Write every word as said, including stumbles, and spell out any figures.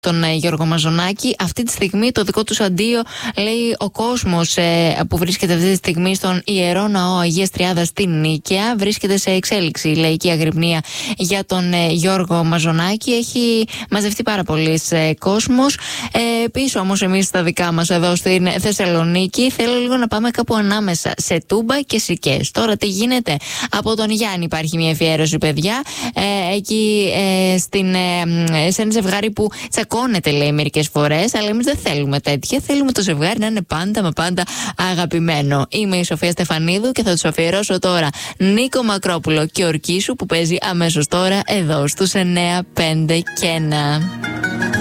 τον ε, Γιώργο Μαζονάκη. Αυτή τη στιγμή το δικό τους αντίο, λέει, ο κόσμος ε, που βρίσκεται αυτή τη στιγμή στον Ιερό Ναό Αγίας Τριάδας στην Νίκαια βρίσκεται σε εξέλιξη η λαϊκή αγρυπνία για τον ε, Γιώργο Μαζονάκη. Έχει μαζευτεί πάρα πολύ ε, κόσμος. Ε, πίσω όμως εμείς στα δικά μας εδώ στην Θεσσαλονίκη θέλω λίγο να πάμε κάπου ανάμεσα σε Τούμπα και Σικές. Τώρα τι γίνεται? Από τον Γιάννη υπάρχει μια αφιέρωση, παιδιά, ε, εκεί ε, στην, ε, σε ένα ζευγάρι που τσακώνεται, λέει, μερικές φορές, αλλά εμείς δεν θέλουμε τέτοια. Θέλουμε το ζευγάρι να είναι πάντα μα πάντα αγαπημένο. Είμαι η Σοφία Στεφανίδου και θα τους αφιερώσω τώρα Νίκο Μακρόπουλο και Ορκίσου, που παίζει αμέσως τώρα εδώ στους εννιά πέντε και ένα.